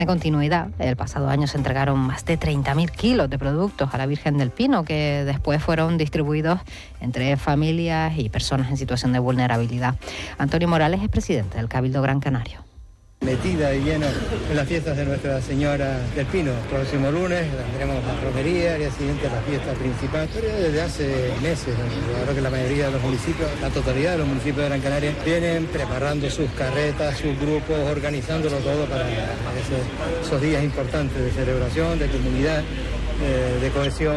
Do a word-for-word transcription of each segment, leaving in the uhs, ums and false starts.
De continuidad, el pasado año se entregaron más de treinta mil kilos de productos a la Virgen del Pino, que después fueron distribuidos entre familias y personas en situación de vulnerabilidad. Antonio Morales es presidente del Cabildo Gran Canario. Metida y llena en las fiestas de Nuestra Señora del Pino. Próximo lunes tendremos la romería, al día siguiente la fiesta principal. Pero desde hace meses, yo creo que la mayoría de los municipios, la totalidad de los municipios de Gran Canaria, vienen preparando sus carretas, sus grupos, organizándolo todo para esos, esos días importantes de celebración, de comunidad, de, de cohesión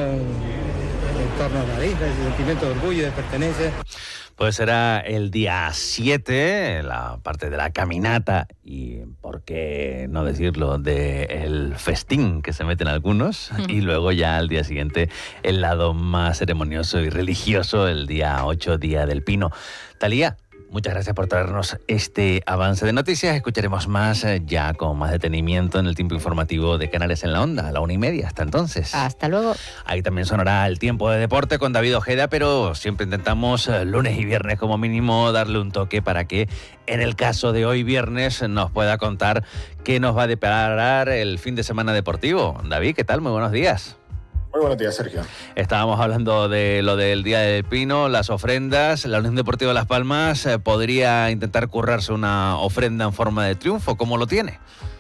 en torno a la isla, de sentimiento de orgullo y de pertenencia. Pues será el día siete, la parte de la caminata y, por qué no decirlo, del festín que se meten algunos, mm. y luego ya al día siguiente el lado más ceremonioso y religioso, el día ocho, Día del Pino. Talía, muchas gracias por traernos este avance de noticias. Escucharemos más ya con más detenimiento en el tiempo informativo de Canales en la Onda, a la una y media. Hasta entonces. Hasta luego. Ahí también sonará el tiempo de deporte con David Ojeda, pero siempre intentamos lunes y viernes como mínimo darle un toque para que en el caso de hoy viernes nos pueda contar qué nos va a deparar el fin de semana deportivo. David, ¿qué tal? Muy buenos días. Muy buenos días, Sergio. Estábamos hablando de lo del Día del Pino, las ofrendas. La Unión Deportiva Las Palmas eh, podría intentar currarse una ofrenda en forma de triunfo. ¿Cómo lo tiene?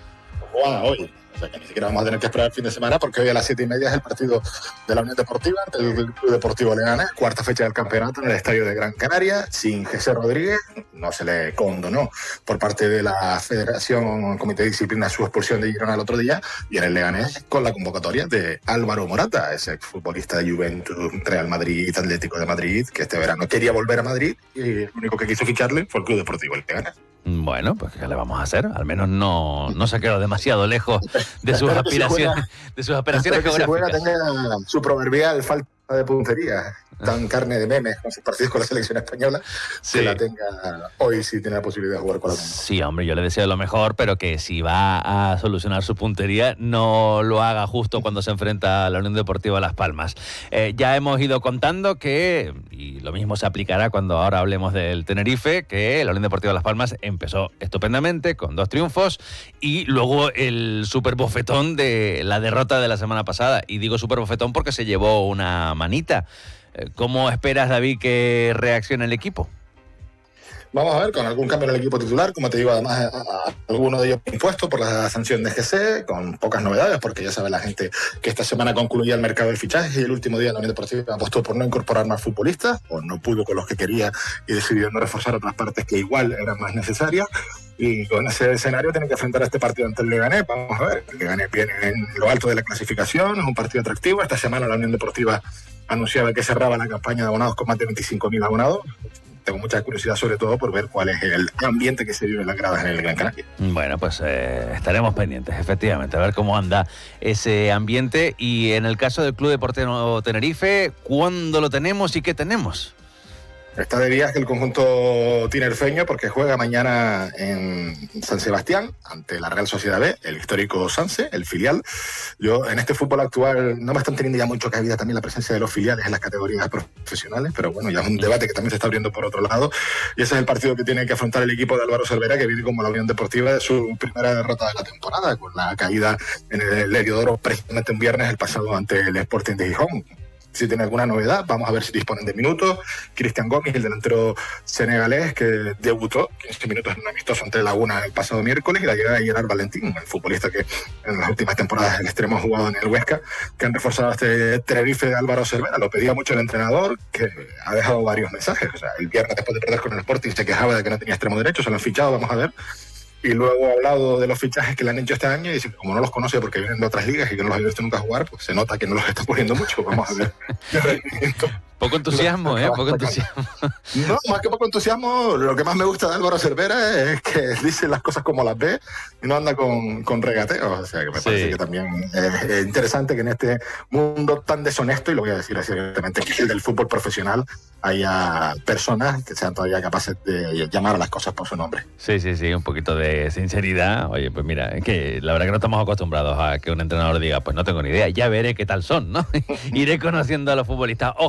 Juega hoy. O sea que ni siquiera vamos a tener que esperar el fin de semana, porque hoy a las siete y media es el partido de la Unión Deportiva ante el Club Deportivo Leganés, cuarta fecha del campeonato en el estadio de Gran Canaria, sin Jesús Rodríguez. No se le condonó por parte de la Federación Comité de Disciplina su expulsión de Girona el otro día, y en el Leganés con la convocatoria de Álvaro Morata, ese exfutbolista de Juventus, Real Madrid, Atlético de Madrid, que este verano quería volver a Madrid y el único que quiso ficharle fue el Club Deportivo Leganés. Bueno, pues ¿qué le vamos a hacer? Al menos no, no se ha quedado demasiado lejos de sus aspiraciones, de sus aspiraciones geográficas. Que tenga su proverbial falta de puntería, tan carne de memes con sus partidos con la selección española, sí. Que la tenga hoy sí tiene la posibilidad de jugar con la Unión. Sí, hombre, yo le deseo lo mejor, pero que si va a solucionar su puntería, no lo haga justo cuando se enfrenta a la Unión Deportiva Las Palmas. Eh, ya hemos ido contando que, y lo mismo se aplicará cuando ahora hablemos del Tenerife, que la Unión Deportiva Las Palmas empezó estupendamente con dos triunfos y luego el super bofetón de la derrota de la semana pasada. Y digo super bofetón porque se llevó una manita. ¿Cómo esperas, David, que reaccione el equipo? Vamos a ver, con algún cambio en el equipo titular, como te digo, además a, a, alguno de ellos impuesto por la sanción de G C, con pocas novedades, porque ya sabe la gente que esta semana concluía el mercado de fichajes y el último día la Unión Deportiva apostó por no incorporar más futbolistas, o no pudo con los que quería y decidió no reforzar otras partes que igual eran más necesarias. Y con ese escenario tienen que enfrentar a este partido ante el Leganés. Vamos a ver, el Leganés viene en lo alto de la clasificación, es un partido atractivo. Esta semana la Unión Deportiva anunciaba que cerraba la campaña de abonados con más de veinticinco mil abonados. Tengo mucha curiosidad sobre todo por ver cuál es el ambiente que se vive en las gradas en el Gran Canaria. Bueno, pues eh, estaremos pendientes, efectivamente, a ver cómo anda ese ambiente. Y en el caso del Club Deportivo Tenerife, ¿cuándo lo tenemos y qué tenemos? Está de viaje el conjunto tinerfeño porque juega mañana en San Sebastián ante la Real Sociedad B, el histórico Sanse, el filial. Yo en este fútbol actual no me están teniendo ya mucho cabida también la presencia de los filiales en las categorías profesionales, pero bueno, ya es un debate que también se está abriendo por otro lado, y ese es el partido que tiene que afrontar el equipo de Álvaro Cervera, que viene como la Unión Deportiva de su primera derrota de la temporada, con la caída en el Heliodoro precisamente un viernes el pasado ante el Sporting de Gijón. Si tiene alguna novedad, vamos a ver si disponen de minutos. Cristian Gómez, el delantero senegalés que debutó quince minutos en un amistoso ante Laguna el pasado miércoles, y la llegada de Gerard Valentín, el futbolista que en las últimas temporadas el extremo ha jugado en el Huesca, que han reforzado este Tenerife de Álvaro Cervera. Lo pedía mucho el entrenador, que ha dejado varios mensajes. O sea, el viernes después de perder con el Sporting se quejaba de que no tenía extremo derecho, se lo han fichado, vamos a ver. Y luego ha hablado de los fichajes que le han hecho este año y dice que como no los conoce porque vienen de otras ligas y que no los ha visto nunca jugar, pues se nota que no los está poniendo mucho. Vamos a ver qué rendimiento. Poco entusiasmo, ¿eh? Poco entusiasmo. No, más que poco entusiasmo, lo que más me gusta de Álvaro Cervera es que dice las cosas como las ve y no anda con, con regateos. O sea, que me sí. parece que también es interesante que en este mundo tan deshonesto, y lo voy a decir así abiertamente, que es el del fútbol profesional, haya personas que sean todavía capaces de llamar a las cosas por su nombre. Sí, sí, sí, un poquito de sinceridad. Oye, pues mira, es que la verdad que no estamos acostumbrados a que un entrenador diga, pues no tengo ni idea, ya veré qué tal son, ¿no? Iré conociendo a los futbolistas. Ojalá que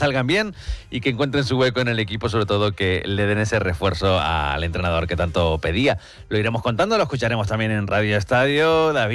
salgan bien y que encuentren su hueco en el equipo, sobre todo que le den ese refuerzo al entrenador que tanto pedía. Lo iremos contando, lo escucharemos también en Radio Estadio. David.